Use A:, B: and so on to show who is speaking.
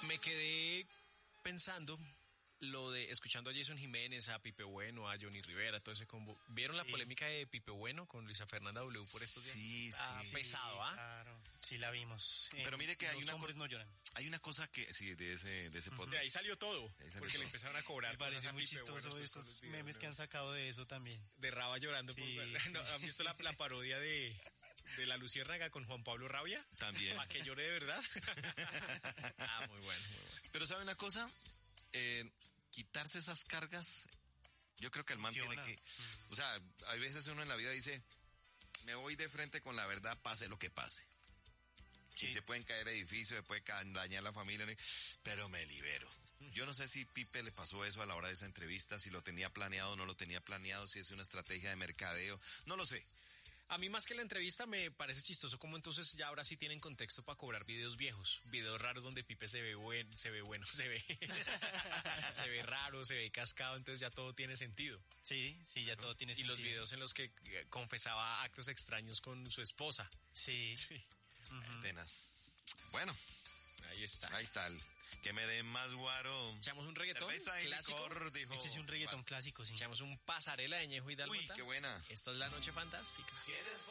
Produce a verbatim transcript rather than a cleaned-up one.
A: Me quedé pensando lo de escuchando a Jason Jiménez, a Pipe Bueno, a Johnny Rivera, todo ese combo. ¿Vieron sí. la polémica de Pipe Bueno con Luisa Fernanda W por estos días?
B: Sí,
A: ah,
B: sí.
A: pesado, ¿ah?
C: ¿eh? Claro, sí la vimos.
B: Pero
C: eh,
B: mire que hay
C: los
B: una
C: hombres
B: co-
C: no lloran.
B: Hay una cosa que sí de ese de ese podcast.
A: De ahí salió todo,
B: ahí salió
A: porque
B: todo.
A: le empezaron a cobrar.
C: Me parece muy
A: Pipe
C: chistoso
A: Bueno,
C: esos
A: videos,
C: memes
A: ¿no?
C: que han sacado de eso también.
A: De Raba llorando.
C: Sí,
A: por...
C: sí,
A: ¿No? ¿Han visto la, la parodia de, de La Luciérnaga con Juan Pablo Rabia?
B: También.
A: Para que llore de verdad. Ah, muy bueno, muy bueno.
B: Pero ¿sabe una cosa? Eh, quitarse esas cargas, yo creo que el man
C: Funciona.
B: tiene que... O sea, hay veces uno en la vida dice, me voy de frente con la verdad, pase lo que pase. Si
C: Sí.
B: se pueden caer edificios, se puede ca- dañar la familia, pero me libero. Yo no sé si Pipe le pasó eso a la hora de esa entrevista, si lo tenía planeado o no lo tenía planeado, si es una estrategia de mercadeo, no lo sé.
A: A mí más que la entrevista me parece chistoso como entonces ya ahora sí tienen contexto para cobrar videos viejos, videos raros donde Pipe se ve buen, se ve bueno, se ve se ve raro, se ve cascado, entonces ya todo tiene sentido.
C: Sí, sí, ya todo tiene
A: Y
C: sentido.
A: los videos en los que eh, confesaba actos extraños con su esposa.
C: Sí.
A: Sí.
C: Ujú.
B: Tenas. Bueno,
A: Ahí está.
B: ahí está el que me den más guaro.
A: Echamos un reggaetón
B: Cerveza y
A: clásico.
B: licor, dijo.
C: Échese un reggaetón
B: Juan.
C: clásico, sí.
A: Echamos un pasarela de Ñejo y Dálmata.
B: Uy, qué buena.
A: Esta es la noche fantástica.